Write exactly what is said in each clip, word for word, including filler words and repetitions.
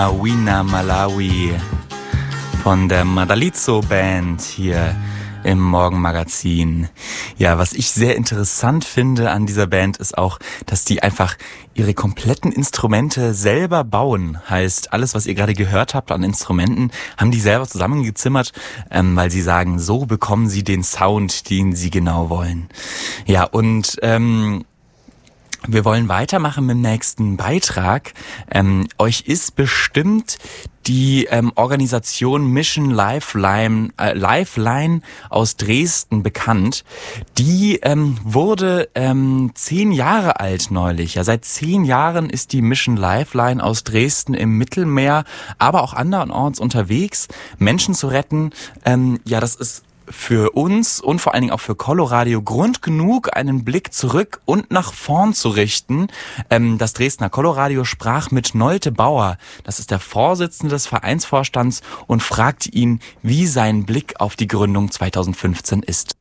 Wina Malawi von der Madalitso Band hier im Morgenmagazin. Ja, was ich sehr interessant finde an dieser Band ist auch, dass die einfach ihre kompletten Instrumente selber bauen. Heißt, alles, was ihr gerade gehört habt an Instrumenten, haben die selber zusammengezimmert, ähm, weil sie sagen, so bekommen sie den Sound, den sie genau wollen. Ja, und ähm, wir wollen weitermachen mit dem nächsten Beitrag. Ähm, euch ist bestimmt die ähm, Organisation Mission Lifeline, äh, Lifeline aus Dresden bekannt. Die ähm, wurde ähm, zehn Jahre alt neulich. Ja, seit zehn Jahren ist die Mission Lifeline aus Dresden im Mittelmeer, aber auch andernorts unterwegs, Menschen zu retten. Ähm, ja, das ist für uns und vor allen Dingen auch für Coloradio Grund genug, einen Blick zurück und nach vorn zu richten. Ähm, das Dresdner Coloradio sprach mit Nolte Bauer, das ist der Vorsitzende des Vereinsvorstands, und fragte ihn, wie sein Blick auf die Gründung zweitausendfünfzehn ist.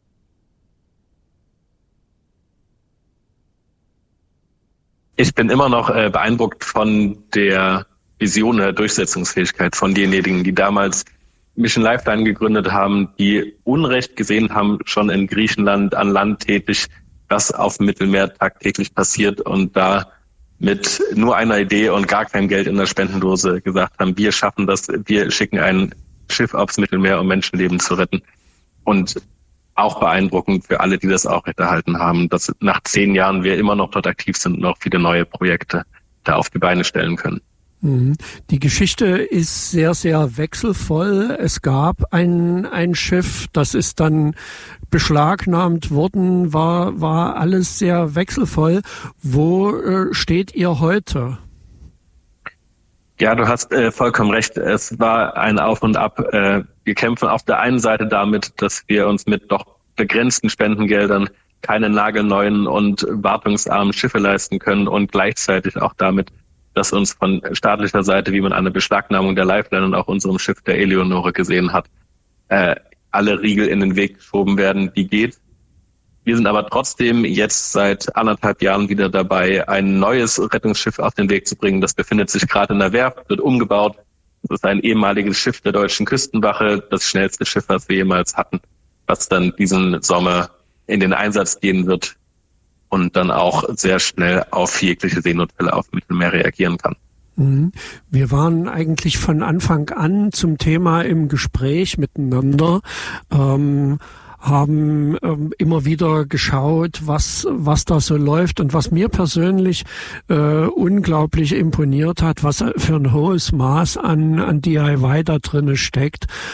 Ich bin immer noch äh, beeindruckt von der Vision der Durchsetzungsfähigkeit von denjenigen, die damals Mission Lifeline gegründet haben, die Unrecht gesehen haben, schon in Griechenland an Land tätig, was auf dem Mittelmeer tagtäglich passiert, und da mit nur einer Idee und gar kein Geld in der Spendendose gesagt haben, wir schaffen das, wir schicken ein Schiff aufs Mittelmeer, um Menschenleben zu retten. Und auch beeindruckend für alle, die das aufrechterhalten haben, dass nach zehn Jahren wir immer noch dort aktiv sind und auch viele neue Projekte da auf die Beine stellen können. Die Geschichte ist sehr, sehr wechselvoll. Es gab ein, ein Schiff, das ist dann beschlagnahmt worden, war, war alles sehr wechselvoll. Wo äh, steht ihr heute? Ja, du hast äh, vollkommen recht. Es war ein Auf und Ab. Äh, wir kämpfen auf der einen Seite damit, dass wir uns mit doch begrenzten Spendengeldern keine nagelneuen und wartungsarmen Schiffe leisten können, und gleichzeitig auch damit, dass uns von staatlicher Seite, wie man eine Beschlagnahmung der Lifeline und auch unserem Schiff der Eleonore gesehen hat, äh, alle Riegel in den Weg geschoben werden, die geht. Wir sind aber trotzdem jetzt seit anderthalb Jahren wieder dabei, ein neues Rettungsschiff auf den Weg zu bringen. Das befindet sich gerade in der Werft, wird umgebaut. Das ist ein ehemaliges Schiff der deutschen Küstenwache, das schnellste Schiff, was wir jemals hatten, was dann diesen Sommer in den Einsatz gehen wird und dann auch sehr schnell auf jegliche Seenotfälle auf dem Mittelmeer reagieren kann. Wir waren eigentlich von Anfang an zum Thema im Gespräch miteinander, ähm, haben ähm, immer wieder geschaut, was was da so läuft, und was mir persönlich äh, unglaublich imponiert hat, was für ein hohes Maß an an D I Y da drinne steckt,